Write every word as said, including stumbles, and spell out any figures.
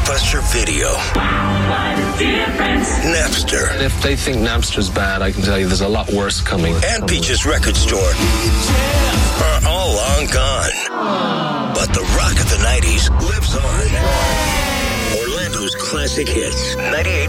Blockbuster Video. Napster. If they think Napster's bad, I can tell you there's a lot worse coming. And Peach's Record Store are all long gone. But the rock of the nineties lives on. Orlando's classic hits. ninety-eight